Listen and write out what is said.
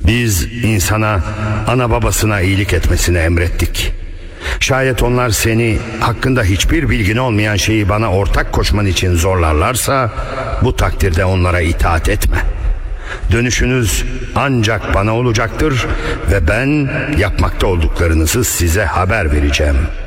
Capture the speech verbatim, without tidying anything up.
Biz insana ana babasına iyilik etmesini emrettik. Şayet onlar seni hakkında hiçbir bilgin olmayan şeyi bana ortak koşman için zorlarlarsa bu takdirde onlara itaat etme. Dönüşünüz ancak bana olacaktır ve ben yapmakta olduklarınızı size haber vereceğim.''